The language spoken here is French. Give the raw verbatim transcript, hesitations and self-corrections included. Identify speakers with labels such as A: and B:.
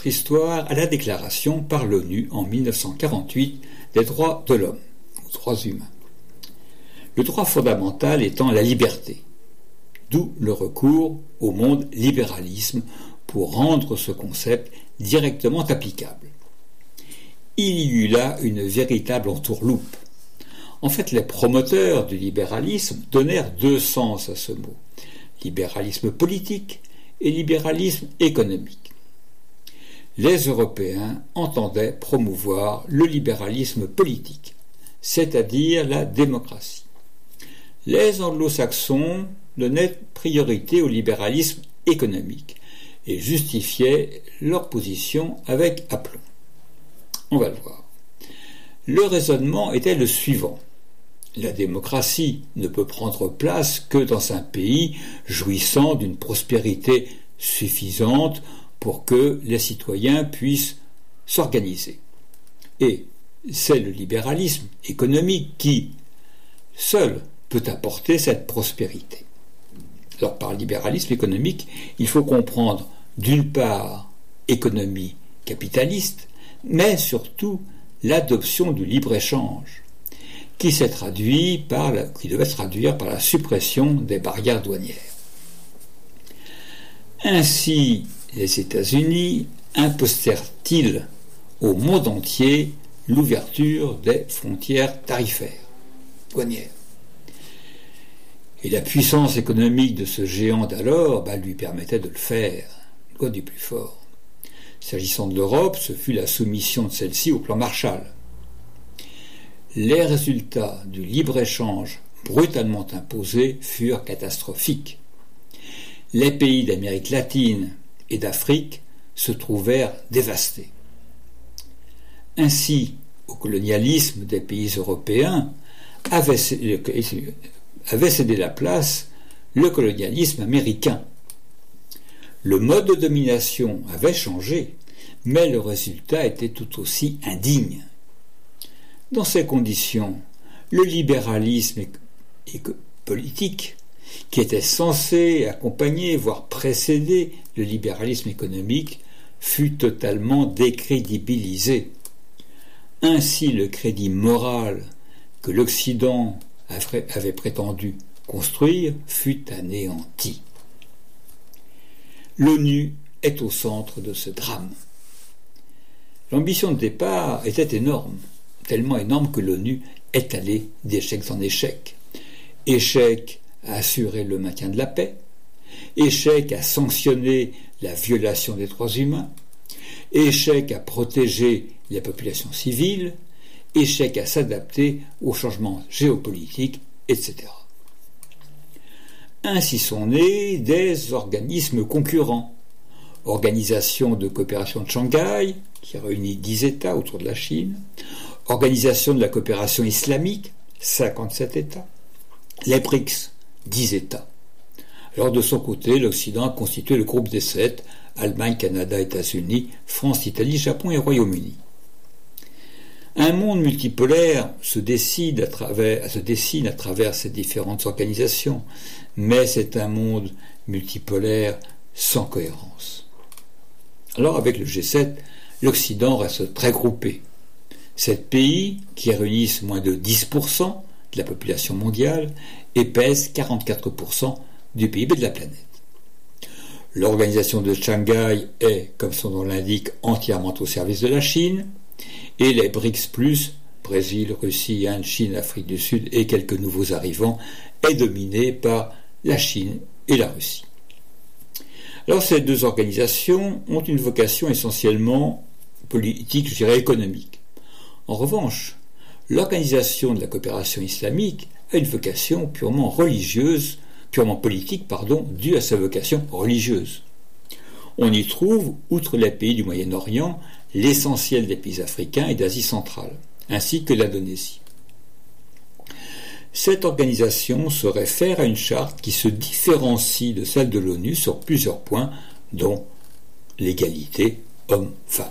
A: notre histoire à la déclaration par l'ONU en mille neuf cent quarante-huit des droits de l'homme, ou droits humains. Le droit fondamental étant la liberté, d'où le recours au monde libéralisme pour rendre ce concept directement applicable. Il y eut là une véritable entourloupe. En fait, les promoteurs du libéralisme donnèrent deux sens à ce mot, libéralisme politique et libéralisme économique. Les Européens entendaient promouvoir le libéralisme politique, c'est-à-dire la démocratie. Les anglo-saxons donnaient priorité au libéralisme économique et justifiaient leur position avec aplomb. On va le voir. Le raisonnement était le suivant. La démocratie ne peut prendre place que dans un pays jouissant d'une prospérité suffisante pour que les citoyens puissent s'organiser. Et c'est le libéralisme économique qui, seul, peut apporter cette prospérité. Alors, par libéralisme économique, il faut comprendre, d'une part, économie capitaliste, mais surtout l'adoption du libre-échange, qui s'est traduit par la, qui devait se traduire par la suppression des barrières douanières. Ainsi, les États-Unis imposèrent-ils au monde entier l'ouverture des frontières tarifaires, douanières. Et la puissance économique de ce géant d'alors bah, lui permettait de le faire, loi du plus fort. S'agissant de l'Europe, ce fut la soumission de celle-ci au plan Marshall. Les résultats du libre-échange brutalement imposé furent catastrophiques. Les pays d'Amérique latine et d'Afrique se trouvèrent dévastés. Ainsi, au colonialisme des pays européens avait avait cédé la place le colonialisme américain. Le mode de domination avait changé, mais le résultat était tout aussi indigne. Dans ces conditions, le libéralisme politique, qui était censé accompagner, voire précéder le libéralisme économique, fut totalement décrédibilisé. Ainsi, le crédit moral que l'Occident avait prétendu construire fut anéanti. L'ONU est au centre de ce drame. L'ambition de départ était énorme, tellement énorme que l'ONU est allée d'échec en échec. Échec à assurer le maintien de la paix, échec à sanctionner la violation des droits humains, échec à protéger les populations civiles, échec à s'adapter aux changements géopolitiques, et cetera. Ainsi sont nés des organismes concurrents. Organisation de coopération de Shanghai, qui réunit dix États autour de la Chine, Organisation de la coopération islamique, cinquante-sept États, les B R I C S, dix États. Alors de son côté, l'Occident a constitué le groupe des sept, Allemagne, Canada, États-Unis, France, Italie, Japon et Royaume-Uni. Un monde multipolaire se, décide à travers, se dessine à travers ces différentes organisations, mais c'est un monde multipolaire sans cohérence. Alors avec le G sept, l'Occident reste très groupé. Sept pays qui réunissent moins de dix pour cent de la population mondiale et pèsent quarante-quatre pour cent du P I B de la planète. L'organisation de Shanghai est, comme son nom l'indique, entièrement au service de la Chine, et les B R I C S plus, Brésil, Russie, Inde, Chine, Afrique du Sud et quelques nouveaux arrivants, est dominée par la Chine et la Russie. Alors ces deux organisations ont une vocation essentiellement politique, je dirais économique. En revanche, l'Organisation de la coopération islamique a une vocation purement religieuse, purement politique, pardon, due à sa vocation religieuse. On y trouve, outre les pays du Moyen-Orient, l'essentiel des pays africains et d'Asie centrale, ainsi que l'Indonésie. Cette organisation se réfère à une charte qui se différencie de celle de l'ONU sur plusieurs points, dont l'égalité homme-femme.